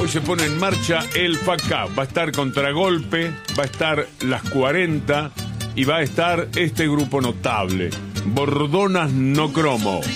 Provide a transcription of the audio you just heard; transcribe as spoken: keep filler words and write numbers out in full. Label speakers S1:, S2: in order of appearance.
S1: Hoy se pone en marcha el F A C A. Va a estar Contragolpe, va a estar Las cuarenta y va a estar este grupo notable, Bordonas No Cromo.